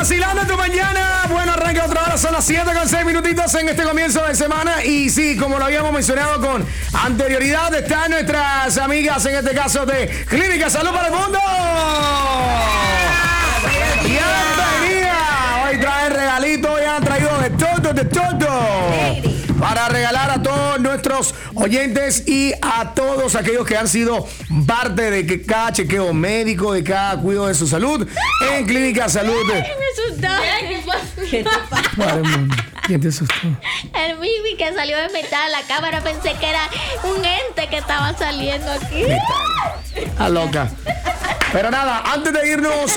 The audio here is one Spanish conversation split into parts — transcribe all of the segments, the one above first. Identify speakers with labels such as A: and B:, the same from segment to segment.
A: Vacilando tu mañana. Bueno, arranca otra hora. Son las 7:06 minutitos en este comienzo de semana. Y sí, como lo habíamos mencionado con anterioridad, están nuestras amigas, en este caso de Clínica Salud para el Mundo. Bienvenida. Hoy traen regalitos. Hoy han traído de todo. Para regalar a todos nuestros oyentes y a todos aquellos que han sido parte de cada chequeo médico, de cada cuidado de su salud en Clínica Salud.
B: Ay, me asustó.
C: ¿Qué te pasa?
A: ¿Quién te asustó?
B: El Mimi que salió de mitad de la cámara, pensé que era un ente que estaba saliendo aquí.
A: A loca. Pero nada, antes de irnos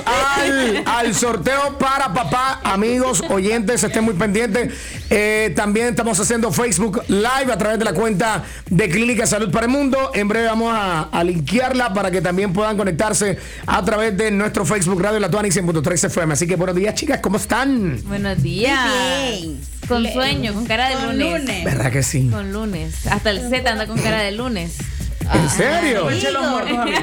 A: al sorteo para papá, amigos, oyentes, estén muy pendientes. También estamos haciendo Facebook Live a través de la cuenta de Clínica Salud para el Mundo. En breve vamos a linkearla para que también puedan conectarse a través de nuestro Facebook Radio La Tuani 100.3 FM. Así que buenos días, chicas, ¿cómo están?
C: Buenos días.
B: Bien.
C: Con sueño, con cara de lunes.
A: ¿Verdad que sí?
C: Con lunes. Hasta el Z anda con cara de lunes.
A: ¿En serio?
D: No me eché los muertos a mí.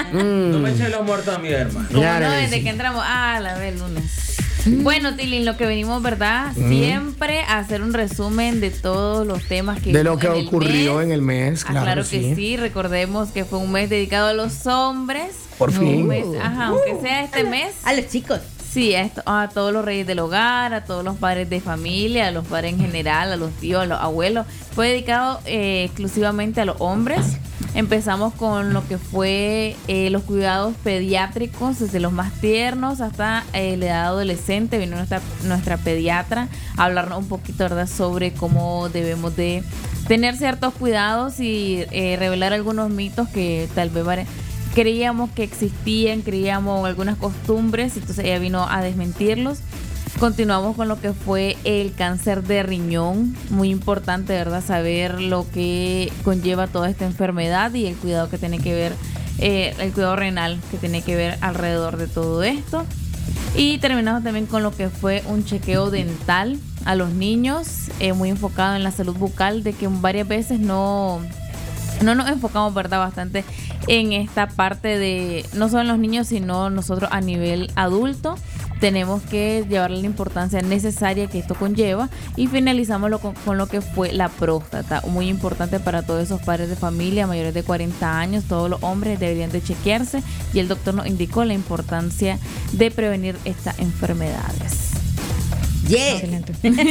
D: No me eché los muertos a mi hermano.
C: Como
A: Ya,
C: no,
A: Nancy.
C: desde que entramos, la vez lunes. Bueno, Tilín, lo que venimos, ¿verdad? Siempre a hacer un resumen de todos los temas que
A: De lo que
C: en el
A: ocurrió
C: mes.
A: en el mes,
C: Claro que sí. Recordemos que fue un mes dedicado a los hombres.
A: Por fin.
C: Un mes, aunque sea este mes.
B: A los chicos.
C: Sí, a todos los reyes del hogar, a todos los padres de familia, a los padres en general, a los tíos, a los abuelos. Fue dedicado exclusivamente a los hombres. Empezamos con lo que fue los cuidados pediátricos, desde los más tiernos hasta la edad adolescente. Vino nuestra pediatra a hablarnos un poquito, ¿verdad?, sobre cómo debemos de tener ciertos cuidados y revelar algunos mitos que tal vez creíamos que existían, creíamos algunas costumbres, entonces ella vino a desmentirlos. Continuamos con lo que fue el cáncer de riñón, muy importante, ¿verdad?, saber lo que conlleva toda esta enfermedad y el cuidado que tiene que ver, el cuidado renal que tiene que ver alrededor de todo esto. Y terminamos también con lo que fue un chequeo dental a los niños, muy enfocado en la salud bucal, de que varias veces no nos enfocamos, ¿verdad?, bastante en esta parte de no solo en los niños, sino nosotros a nivel adulto. Tenemos que llevarle la importancia necesaria que esto conlleva y finalizamos con lo que fue la próstata, muy importante para todos esos padres de familia mayores de 40 años. Todos los hombres deberían de chequearse y el doctor nos indicó la importancia de prevenir estas enfermedades.
B: Yes.
E: Excelente.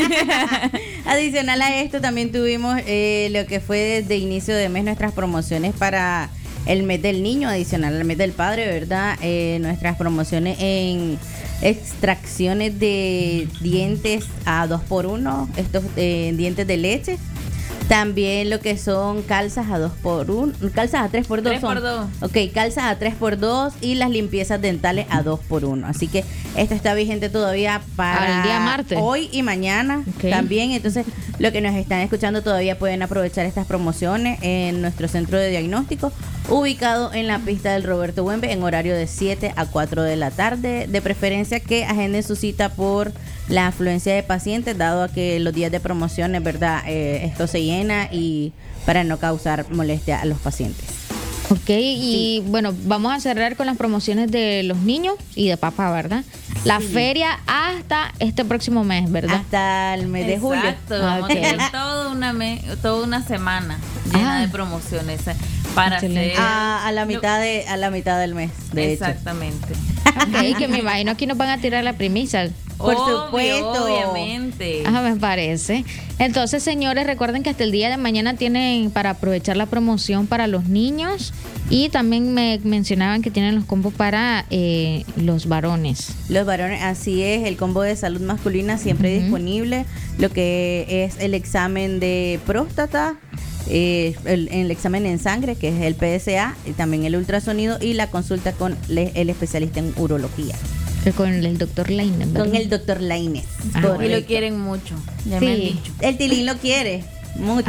B: Adicional a esto, también tuvimos lo que fue desde inicio de mes nuestras promociones para el mes del niño, adicional al mes del padre, ¿verdad? Nuestras promociones en extracciones de dientes a 2x1, estos dientes de leche. También lo que son calzas a 2x1, calzas a 3x2 son.
C: 3x2.
B: Ok, calzas a 3x2 y las limpiezas dentales a 2x1. Así que esto está vigente todavía para
E: el día martes.
B: Hoy y mañana también. Entonces, lo que nos están escuchando todavía pueden aprovechar estas promociones en nuestro centro de diagnóstico, ubicado en la pista del Roberto Buembe, en horario de 7 a 4 de la tarde. De preferencia que agenden su cita por la afluencia de pacientes, dado a que los días de promociones, ¿verdad? Esto se llena y para no causar molestia a los pacientes.
E: Ok, y bueno, vamos a cerrar con las promociones de los niños y de papá, ¿verdad? La feria hasta este próximo mes, ¿verdad?
B: Hasta el mes de julio.
C: Exacto, vamos
E: Ok.
C: a tener toda una semana llena de promociones para
E: Excelente.
C: hacer
B: A la mitad del mes, de hecho.
C: exactamente.
E: Ok, que me imagino aquí nos van a tirar la primicia.
B: Por
C: Obvio,
B: supuesto.
C: obviamente.
E: Me parece. Entonces, señores, recuerden que hasta el día de mañana tienen para aprovechar la promoción para los niños y también me mencionaban que tienen los combos para los varones.
B: Los varones, así es, el combo de salud masculina siempre disponible, lo que es el examen de próstata, el examen en sangre, que es el PSA, y también el ultrasonido y la consulta con el especialista en urología.
E: Con el doctor Laine, ¿verdad?
B: Con el doctor Lainez.
E: Ah,
C: Y lo
B: Correcto.
C: quieren mucho. Ya
E: Sí.
C: me han dicho.
B: El Tilín lo quiere mucho.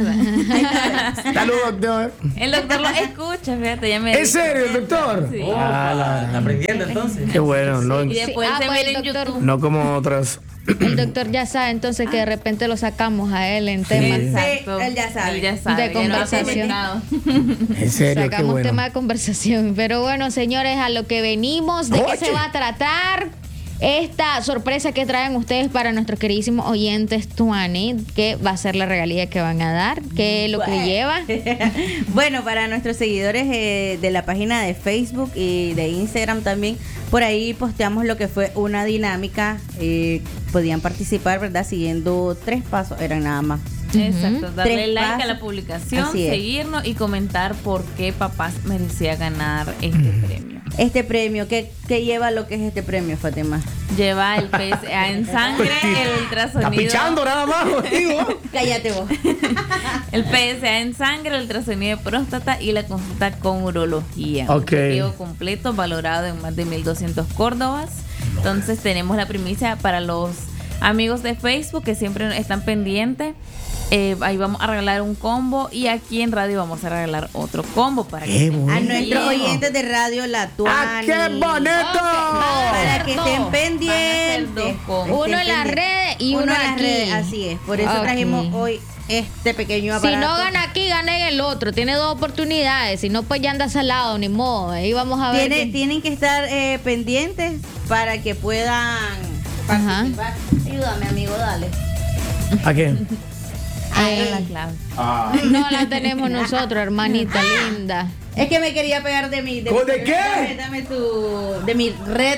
A: Saludos, doctor.
C: El doctor lo escucha, fíjate, ya me
A: ¿En
C: dijo.
A: serio, el doctor?
C: Sí.
D: Está aprendiendo entonces.
A: Qué bueno, no,
C: Y después
E: Sí.
C: se
E: Pues
C: ve
E: el
C: en
E: doctor-
C: YouTube.
A: no como otras.
E: El doctor ya sabe entonces que de repente lo sacamos a él en temas.
C: Exacto.
B: Sí, él ya sabe.
C: Él ya sabe.
E: De
C: ya lo ha
E: conversación.
C: comentado.
A: En serio, qué
E: Sacamos
A: bueno.
E: tema de conversación. Pero bueno, señores, a lo que venimos, ¿de qué
A: Oye.
E: se va a tratar? esta sorpresa que traen ustedes para nuestros queridísimos oyentes Tuani, que va a ser la regalía que van a dar, que es lo que lleva.
B: Bueno, para nuestros seguidores de la página de Facebook y de Instagram también, por ahí posteamos lo que fue una dinámica. Podían participar, ¿verdad? Siguiendo 3 pasos, eran nada más.
C: Exacto, darle
B: 3
C: like
B: pasos.
C: a la publicación,
B: Así es.
C: seguirnos y comentar por qué papás merecía ganar este premio.
B: Este premio, ¿qué lleva lo que es este premio, Fátima?
C: Lleva el PSA en sangre, el
A: Está
C: ultrasonido.
A: pichando nada más, digo.
B: Cállate vos.
C: El PSA en sangre, el ultrasonido de próstata y la consulta con urología.
A: Ok.
C: Un chequeo completo valorado en más de 1,200 córdobas. Entonces tenemos la primicia para los amigos de Facebook que siempre están pendientes. Ahí vamos a regalar un combo y aquí en radio vamos a regalar otro combo para
A: Qué
C: que
A: bonito.
B: A nuestros
C: Bien.
B: oyentes de Radio La
A: ¡Ah,
B: Tuani.
A: qué bonito!
B: Para que estén
C: Van a ser
B: pendientes.
C: 2 combos.
E: Uno en las redes y uno
B: en las
E: aquí.
B: redes, así es. Por eso
E: Ok.
B: trajimos hoy este pequeño aparato.
E: Si no gana aquí, gana en el otro. Tiene 2 oportunidades. Si no, pues ya anda salado, ni modo. Ahí vamos a ver.
B: Tienen que estar pendientes para que puedan
E: Ajá.
B: participar. Ayúdame, amigo, dale.
A: ¿A qué?
C: Ahí la clave.
E: No la tenemos nosotros, hermanita linda.
B: Es que me quería pegar de mi...
A: ¿De qué?
B: De mi red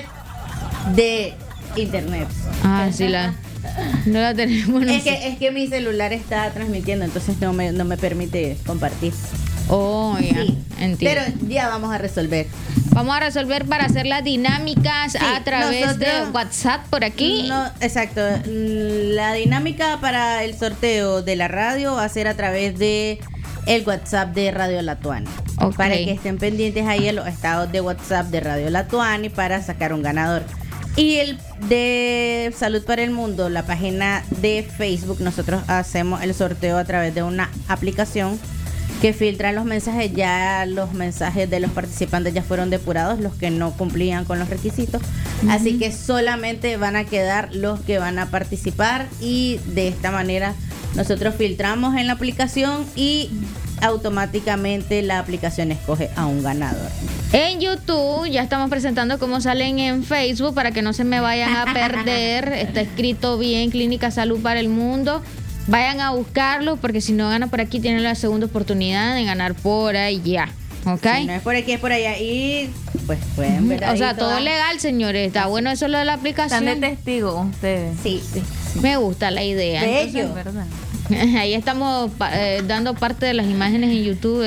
B: de internet.
E: Ah, sí, no la tenemos nosotros.
B: Es que mi celular está transmitiendo, entonces no me permite compartir.
E: Oh, ya,
B: Sí,
E: entiendo.
B: pero ya vamos a resolver.
E: Vamos a resolver para hacer las dinámicas a través de
B: nosotros-
E: WhatsApp por aquí.
B: No, exacto. La dinámica para el sorteo de la radio va a ser a través de el WhatsApp de Radio La Tuani.
E: Ok.
B: Para que estén pendientes ahí en los estados de WhatsApp de Radio La Tuani para sacar un ganador. Y el de Salud para el Mundo, la página de Facebook, nosotros hacemos el sorteo a través de una aplicación que filtra los mensajes. Ya los mensajes de los participantes ya fueron depurados, los que no cumplían con los requisitos. Así que solamente van a quedar los que van a participar y de esta manera nosotros filtramos en la aplicación y automáticamente la aplicación escoge a un ganador.
E: En YouTube ya estamos presentando cómo salen en Facebook para que no se me vayan a perder. Está escrito bien, Clínica Salud para el Mundo. Vayan a buscarlo porque si no gana por aquí tienen la segunda oportunidad de ganar por allá. ¿Ok?
B: Si no es por aquí, es por allá. Y pues pueden ver
E: O
B: ahí
E: sea, todo
B: todas-
E: legal, señores. Está bueno eso lo de la aplicación.
C: Están de testigo ustedes.
B: Sí, sí.
E: Me gusta la idea.
B: Bello.
C: Es verdad.
E: Ahí estamos dando parte de las imágenes en YouTube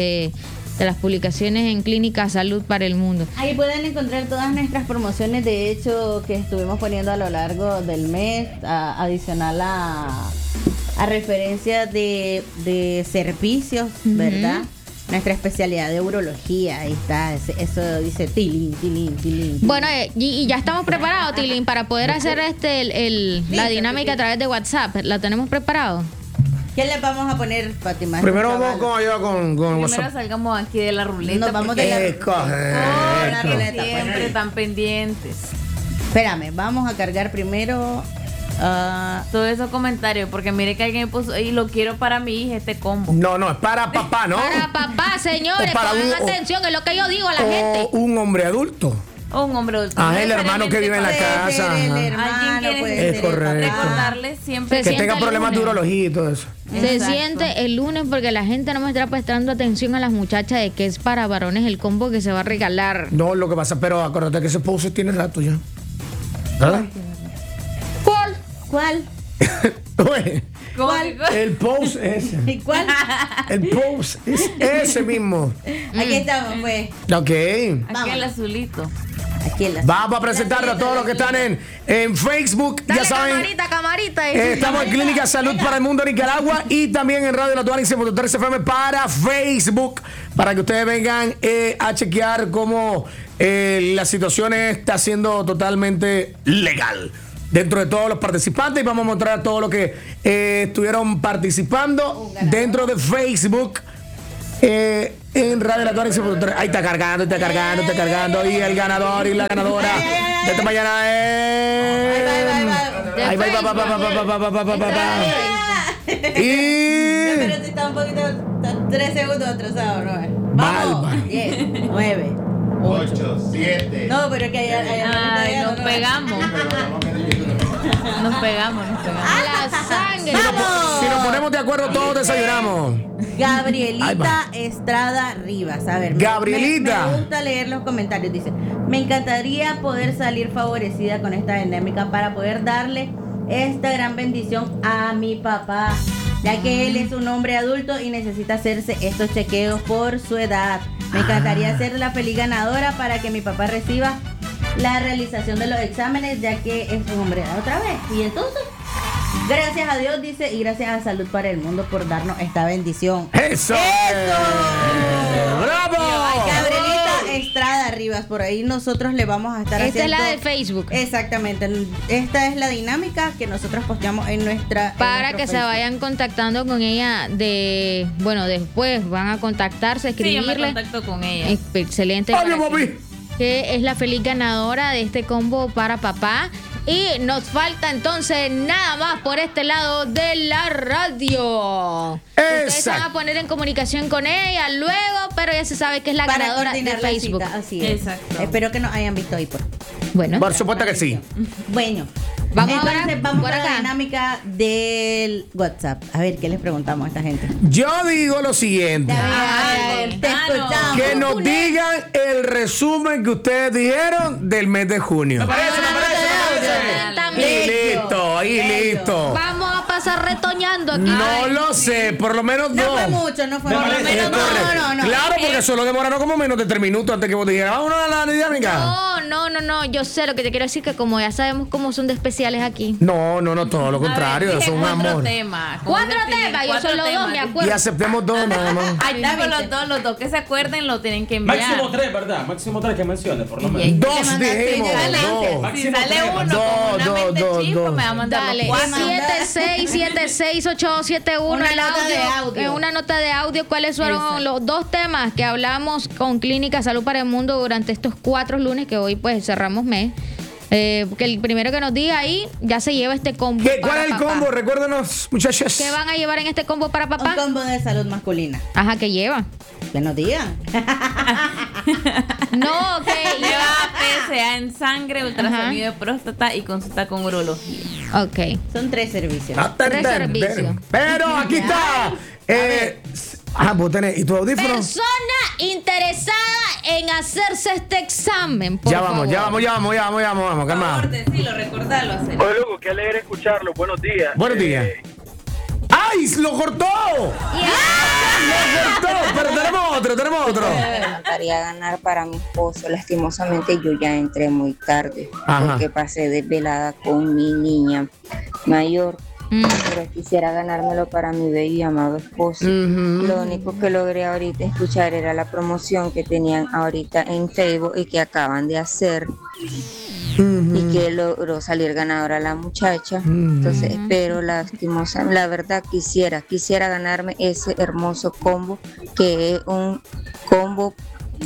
E: de las publicaciones en Clínica Salud para el Mundo.
B: Ahí pueden encontrar todas nuestras promociones, de hecho, que estuvimos poniendo a lo largo del mes, adicional a referencia de servicios, ¿verdad? Nuestra especialidad de urología, ahí está, eso dice tilín.
E: Bueno, y ya estamos preparados, Tilín, para poder hacer la dinámica a través de WhatsApp. ¿La tenemos preparado?
B: ¿Qué le vamos a poner, Fátima?
A: Primero vamos con allá con
C: Primero
A: WhatsApp.
C: salgamos aquí de la ruleta.
B: Nos vamos
C: porque
B: de la-
A: Es correcto.
B: la ruleta.
C: siempre están pendientes.
B: Espérame, vamos a cargar primero.
C: Todos esos comentarios, porque mire que alguien puso, y lo quiero para mi hija este combo.
A: No, es para papá, ¿no?
E: Para papá, señores,
A: O para
E: pongan
A: un-
E: atención, es lo que yo digo a la
A: O
E: gente.
A: un hombre adulto.
C: O un hombre adulto.
A: Ah, el hermano que vive en la
B: Puede ser
A: casa.
B: el
A: ajá.
B: hermano,
C: Alguien
B: puede
C: quiere
A: Es
B: ser el
A: correcto.
B: papá.
C: recordarles siempre
E: Se
A: Que
E: sienta
A: tenga
E: el
A: problemas de
E: lunes.
A: urología y todo eso.
E: Se
C: Exacto.
E: siente el lunes porque la gente no me está prestando atención a las muchachas de que es para varones el combo que se va a regalar.
A: No, lo que pasa, pero acuérdate que ese pose tiene rato ya. ¿Verdad?
E: ¿Cuál?
B: ¿Cuál?
A: Oye,
B: ¿Cuál?
A: el pose es ese.
B: ¿Y cuál?
A: El pose es ese mismo.
B: Aquí estamos, pues.
A: Ok.
C: aquí
B: Vamos.
C: el azulito.
B: Aquí en la...
A: Vamos a presentarlo a todos los que están en Facebook.
E: Dale,
A: Ya saben,
E: camarita.
A: estamos en Clínica Salud para el Mundo Nicaragua y también en Radio La Tuani 100.3 FM para Facebook, para que ustedes vengan a chequear cómo la situación está siendo totalmente legal dentro de todos los participantes, y vamos a mostrar a todos los que estuvieron participando dentro de Facebook. En Radio La Tuani 100.3. Ahí está cargando. Y el ganador y la ganadora de esta mañana es. Ahí va. Y.
B: Pero si está un poquito, está 3 segundos atrasado, ¿no?
A: Bárbaro.
B: Vamos. 10, 9,
A: 8, 7.
B: No, pero que allá
C: Ay, nos pegamos. Nos pegamos.
E: A la sangre.
A: Si nos ponemos de acuerdo, todos desayunamos. Ahí
B: Gabrielita
A: va.
B: Estrada Rivas. A ver,
A: Gabrielita.
B: Me gusta leer los comentarios. Dice: me encantaría poder salir favorecida con esta dinámica para poder darle esta gran bendición a mi papá, ya que él es un hombre adulto y necesita hacerse estos chequeos por su edad. Me encantaría ser la feliz ganadora para que mi papá reciba la realización de los exámenes, ya que es un hombre otra vez. Y entonces, gracias a Dios, dice, y gracias a Salud para el Mundo por darnos esta bendición.
A: ¡Eso! ¡Bravo!
B: Gabrielita Estrada Rivas, por ahí nosotros le vamos a estar
E: Esta
B: haciendo.
E: es la de Facebook.
B: Exactamente. Esta es la dinámica que nosotros posteamos en nuestra.
E: Para
B: en
E: que
B: nuestro
E: se
B: Facebook.
E: vayan contactando con ella después van a contactarse,
C: Sí, yo me
E: escribirle.
C: contacto con ella.
E: Excelente.
A: ¡Adiós,
E: para
A: papi!
E: que es la feliz ganadora de este combo para papá. Y nos falta entonces nada más por este lado de la radio. Ustedes se van a poner en comunicación con ella luego, pero ya se sabe que es la
B: Para
E: ganadora de
B: coordinar la
E: Facebook.
B: cita, así es.
C: Exacto.
B: Espero que nos hayan visto ahí.
E: Bueno,
A: Por supuesto que sí.
B: Bueno.
E: Vamos
B: Entonces
E: ahora
B: vamos
E: por
B: a la
E: acá.
B: dinámica del WhatsApp. A ver, ¿qué les preguntamos a esta gente?
A: Yo digo lo siguiente.
B: A ver, te escuchamos.
A: Que nos digan el resumen que ustedes dijeron del mes de junio.
D: Me parece.
A: Y listo, y listo.
E: Vamos a pasar retoñando aquí.
A: No lo sé, por lo menos
B: No
A: dos.
B: fue mucho, no fue
D: Me
B: mucho.
D: parece.
A: Es correcto.
B: No.
A: Claro, porque solo demoraron como menos de 3 minutos antes que vos dijeras, vámonos a la dinámica.
E: No, yo sé lo que te quiero decir, que como ya sabemos cómo son de especiales aquí.
A: No, todo lo contrario,
C: A ver,
A: eso es un
C: dije
A: amor.
C: temas.
E: Cuatro temas, yo solo dos, me
A: Y
E: acuerdo.
A: aceptemos dos nada más.
C: Ahí
B: Ya
C: tengo
B: viste.
C: los dos que se acuerden lo tienen que enviar.
D: Máximo 3, ¿verdad? Máximo 3 que menciones, por lo
C: Y ahí
D: menos.
A: Dos
B: Te mandaste
A: dijimos,
B: ya
C: Sale,
A: dos.
C: si
D: Máximo
C: sale
D: tres.
C: uno
A: Dos,
C: con una mente
A: dos,
C: chispa,
A: dos.
C: me va a mandar
E: Dale,
C: los cuatro.
E: 767871
B: Una
E: el
B: nota de
E: audio.
B: audio.
E: Una nota de audio. ¿Cuáles fueron
C: Exacto.
E: los dos temas que hablamos con Clínica Salud para el Mundo durante estos 4 lunes que hoy pues cerramos mes? Que el primero que nos diga ahí ya se lleva este combo.
A: ¿Cuál
E: para
A: es el
E: papá.
A: combo? Recuérdenos, muchachos.
E: ¿Qué van a llevar en este combo para
B: Un
E: papá?
B: combo de salud masculina.
E: Ajá, ¿qué lleva?
B: Que nos digan.
E: No, que
C: Lleva PSA en sangre, ultrasonido de próstata y consulta con urología.
E: Ok.
B: Son 3 servicios.
E: Tres servicios.
A: Pero aquí está. Vos tenés. ¿Y tu audífono?
E: Persona interesada en hacerse este examen. Por
A: Ya vamos,
E: favor.
A: calma.
C: Por decirlo, recordarlo, hacer.
F: Oye, loco, qué alegre escucharlo. Buenos días.
A: Buenos días. ¡Ay! ¡Lo cortó! ¡Lo cortó! Pero tenemos otro.
G: Me encantaría ganar para mi esposo. Lastimosamente yo ya entré muy tarde
A: Ajá.
G: porque pasé desvelada con mi niña mayor. Pero quisiera ganármelo para mi bello y amado esposo. Lo único que logré ahorita escuchar era la promoción que tenían ahorita en Facebook y que acaban de hacer. Y que logró salir ganadora la muchacha. Entonces espero, lastimosa, la verdad quisiera ganarme ese hermoso combo, que es un combo.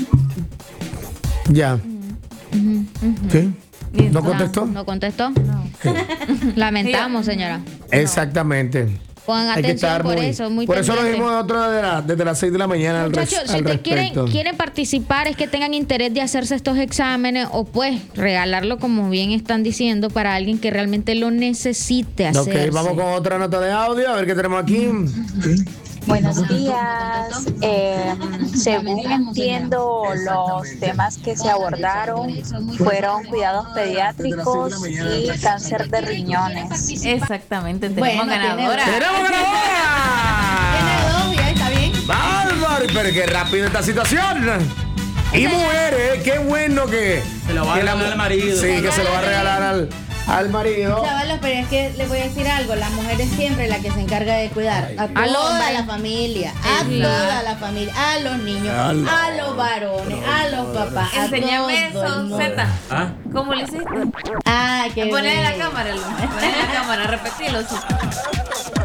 A: Ya. ¿Qué? ¿No contestó?
E: ¿No contestó? Lamentamos, señora.
A: Exactamente.
E: Pongan
A: Hay que
E: atención
A: estar
E: por
A: muy.
E: eso, muy
A: por eso lo
E: pendiente.
A: dijimos desde las 6 de la mañana
E: Muchachos,
A: al
E: si te
A: respecto.
E: quieren participar, es que tengan interés de hacerse estos exámenes o pues regalarlo, como bien están diciendo, para alguien que realmente lo necesite hacerse.
A: Ok, vamos con otra nota de audio, a ver qué tenemos aquí.
H: Buenos días. Según entiendo, los temas que se abordaron fueron cuidados pediátricos y cáncer de riñones.
C: Exactamente, tenemos
B: Bueno,
C: ganadora.
A: ¡Tenemos ganadora!
B: Tiene 2, ya está bien.
A: ¡Bárbaro! Pero qué rápido esta situación. Y mujeres, qué bueno que.
D: Se lo va a
A: que la
D: regalar
A: mu-
D: al marido.
A: Sí, que se lo va a regalar al marido.
B: Chavalos, pero es que les voy a decir algo, la mujer es siempre la que se encarga de cuidar a toda
E: hombre.
B: la familia, a toda la familia, a los niños, a los varones, a los papás, a
C: Enséñame
B: todo el
C: eso,
B: mundo.
C: Z.
D: ¿Ah?
C: ¿Cómo lo hiciste?
B: Ah, qué
C: Ponle en la
B: bien.
C: cámara, ponle en la cámara, repetilo. Sí.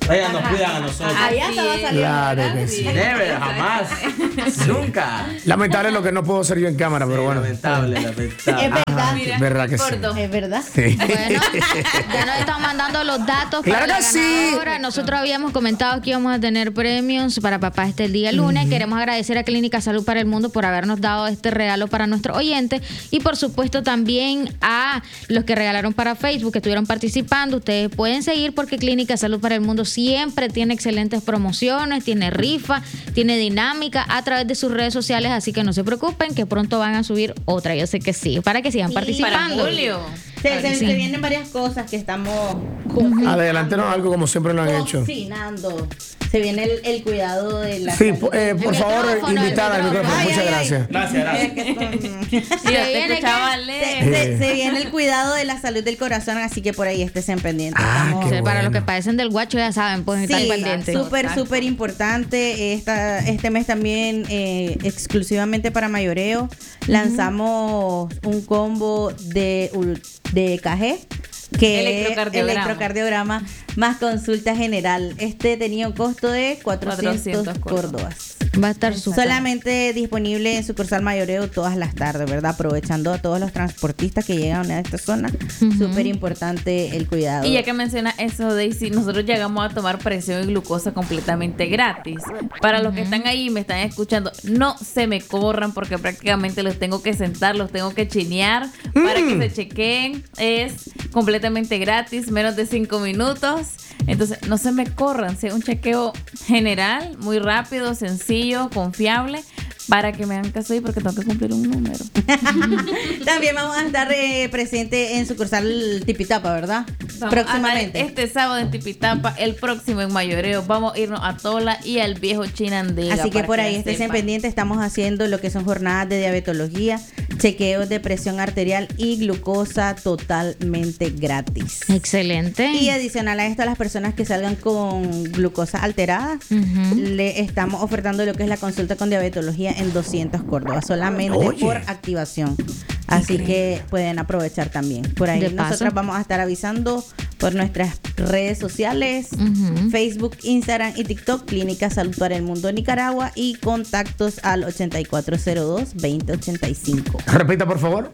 D: Ellas nos cuidan a nosotros.
B: Allá estaba saliendo.
A: Claro
B: ¿verdad?
A: que sí.
D: Never, jamás. Nunca.
A: Lamentable lo que no puedo ser yo en cámara, pero bueno.
D: Lamentable.
B: Es verdad.
A: Ajá, verdad que sí.
C: por dos.
B: Es verdad.
A: Sí.
E: Bueno, ya nos están mandando los datos
A: Claro
E: para
A: que
E: la
A: sí.
E: ganadora. Nosotros habíamos comentado que íbamos a tener premios para papá el día lunes. Queremos agradecer a Clínica Salud para el Mundo por habernos dado este regalo para nuestros oyentes y por supuesto también a los que regalaron para Facebook, que estuvieron participando. Ustedes pueden seguir porque Clínica Salud para el Mundo siempre tiene excelentes promociones, tiene rifa, tiene dinámica a través de sus redes sociales, así que no se preocupen que pronto van a subir otra. Yo sé que sí, para que sigan
B: Sí,
C: Para
E: participando.
C: julio.
E: Sí.
B: vienen varias cosas que estamos
A: Adelántenos algo como siempre lo han hecho.
B: cocinando. Se viene el cuidado de la
A: Sí,
B: salud.
A: por favor,
E: micrófono,
A: invitada al
E: el
A: micrófono.
B: Ay,
A: Muchas
B: ay,
A: gracias.
D: Gracias.
C: Y yo te
E: viene
C: escuchaba
B: Se,
C: leer.
B: se viene el cuidado de la salud del corazón, así que por ahí estén pendientes.
A: Ah,
B: Estamos-
A: qué
E: Para los
A: bueno.
E: que padecen del guacho ya saben, pueden estar
B: Sí,
E: pendientes.
B: súper importante. Este mes también, exclusivamente para mayoreo, lanzamos un combo de KG, que
C: Electrocardiograma.
B: electrocardiograma más consulta general. Este tenía un costo de 400 córdobas.
E: Va a estar súper.
B: Solamente disponible en sucursal mayoreo todas las tardes, ¿verdad? Aprovechando a todos los transportistas que llegan a esta zona. Súper importante el cuidado.
C: Y ya que menciona eso, Daisy, nosotros llegamos a tomar presión y glucosa completamente gratis. Para los que están ahí y me están escuchando, no se me corran porque prácticamente los tengo que sentar, los tengo que chinear para que se chequeen. Es completamente gratis, menos de 5 minutos. Entonces, no se me corran, sea un chequeo general, muy rápido, sencillo, confiable, para que me hagan caso ahí porque tengo que cumplir un número.
B: También vamos a estar presente en sucursal Tipitapa, ¿verdad?
C: Vamos
B: Próximamente.
C: a estar este sábado en Tipitapa, el próximo en Mayoreo. Vamos a irnos a Tola y al viejo Chinandega.
B: Así que
C: para
B: por ahí
C: ya
B: estén
C: sepan.
B: pendientes. Estamos haciendo lo que son jornadas de diabetología, chequeos de presión arterial y glucosa totalmente gratis.
E: Excelente.
B: Y adicional a esto, a las personas que salgan con glucosa alterada, le estamos ofertando lo que es la consulta con diabetología en 200 córdobas, solamente
A: Oye.
B: por activación. Así que pueden aprovechar también. Por ahí
E: De paso.
B: nosotros vamos a estar avisando por nuestras redes sociales, Facebook, Instagram y TikTok, Clínica Salud para el Mundo Nicaragua, y contactos al 8402-2085.
A: Repita, por favor.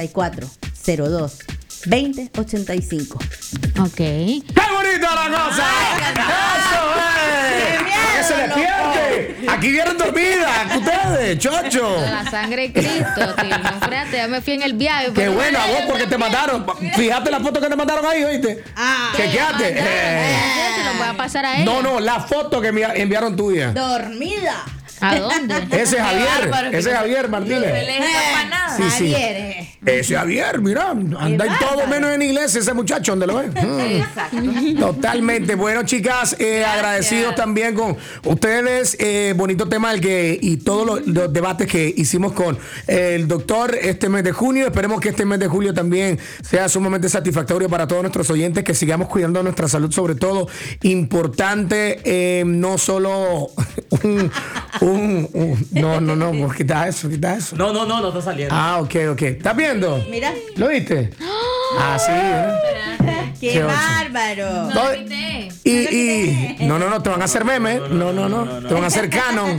B: 8402-2085.
E: Ok.
A: ¡Qué bonita la cosa! ¡Eso es! ¿Para qué se despierte? Aquí vienen dormidas, ustedes, chocho.
E: La sangre de Cristo, tío. No, espérate, ya me fui en el viaje.
A: Qué
E: pero-
A: bueno, a vos porque te mandaron. Fíjate la foto que te mandaron ahí, ¿oíste? Chequeate.
E: Se lo voy a pasar a él.
A: No, la foto que me enviaron tuya.
B: Dormida.
E: ¿A dónde?
A: Ese es Javier.
C: bárbaro,
A: Ese es Javier
C: No se
A: Martínez.
C: les escapa nada.
A: Sí, sí.
B: Javier.
A: Ese Javier, mira, anda en todo menos en iglesia ese muchacho, ¿dónde lo ves?
C: Exacto.
A: Totalmente. Bueno, chicas, agradecidos también con ustedes. Bonito tema y todos los debates que hicimos con el doctor este mes de junio. Esperemos que este mes de julio también sea sumamente satisfactorio para todos nuestros oyentes, que sigamos cuidando nuestra salud, sobre todo. Importante, no solo no, quita eso.
D: No está saliendo.
A: Ah, ok. ¿Estás viendo?
B: Mira.
A: ¿Lo viste? Ah, sí.
B: ¡Qué
A: Qué ocho.
B: bárbaro!
A: No,
C: lo quité.
A: no, te van a hacer memes. No, te van a hacer canon.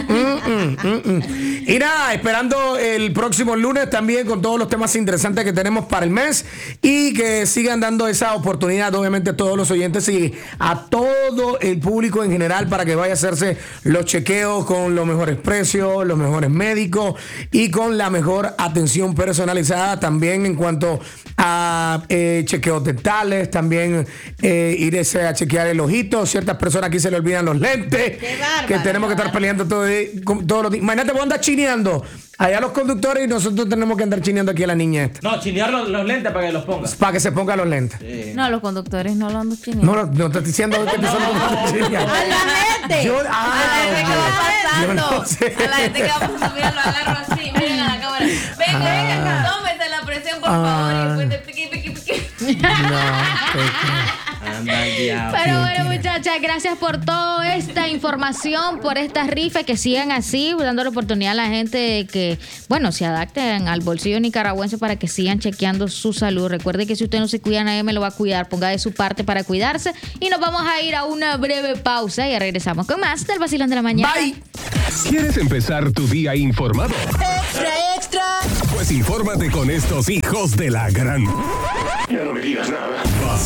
A: Y nada, esperando el próximo lunes también con todos los temas interesantes que tenemos para el mes y que sigan dando esa oportunidad, obviamente, a todos los oyentes y a todo el público en general para que vaya a hacerse los chequeos con los mejores precios, los mejores médicos y con la mejor atención personalizada también en cuanto a chequeos dentales, también irse a chequear el ojito. Ciertas personas aquí se le olvidan los lentes,
B: ¡Qué bárbaro!
A: que tenemos que estar peleando todos los días. Imagínate, vos andas chineando allá los conductores y nosotros tenemos que andar chineando aquí a la niña esta,
D: No, chinear los lentes para que los pongas.
A: para que se ponga los lentes.
C: No, los conductores no lo ando chineando.
A: No te estoy diciendo que tú solo andas chineando.
B: ¡A la gente!
A: Yo,
C: A la gente que va
A: yo
C: pasando.
A: no sé.
C: A la gente que va pasando, mira, lo agarro así, miren a la cámara. Venga, tómese la presión, por favor. Y después de piqui.
A: No,
D: Anda
E: Pero bueno, muchachas, gracias por toda esta información, por estas rifas, que sigan así, dando la oportunidad a la gente de que, bueno, se adapten al bolsillo nicaragüense para que sigan chequeando su salud. Recuerde que si usted no se cuida, nadie me lo va a cuidar. Ponga de su parte para cuidarse. Y nos vamos a ir a una breve pausa y ya regresamos con más del Vacilón de la Mañana.
A: Bye.
I: ¿Quieres empezar tu día informado?
J: ¡Extra, extra!
I: Pues infórmate con estos hijos de la gran...
K: Ya no me digas nada.